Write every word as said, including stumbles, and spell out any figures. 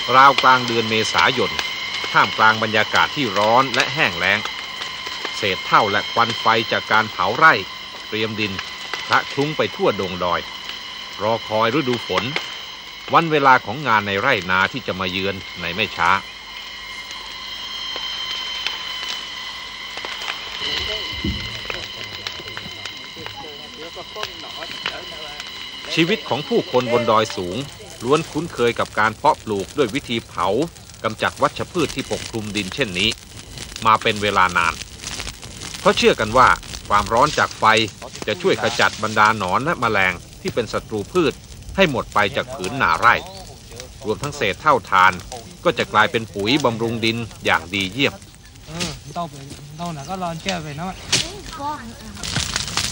ราวกลางเดือนเมษายนท่ามกลางบรรยากาศที่ร้อนและแห้งแล้งเศษเถ้าและควันไฟจากการเผาไร่เตรียมดินพระคลุ้งไปทั่วดงดอยรอคอยฤดูฝนวันเวลาของงานในไร่นาที่จะมาเยือนในไม่ช้าชีวิตของผู้คนบนดอยสูงล้วนคุ้นเคยกับการเพาะปลูกด้วยวิธีเผากำจัดวัชพืชที่ปกคลุมดินเช่นนี้มาเป็นเวลานานเพราะเชื่อกันว่าความร้อนจากไฟจะช่วยขจัดบรรดาหนอนและแมลงที่เป็นศัตรูพืชให้หมดไปจากผืนนาไร่รวมทั้งเศษเท่าทานก็จะกลายเป็นปุ๋ยบำรุงดินอย่างดีเยี่ยม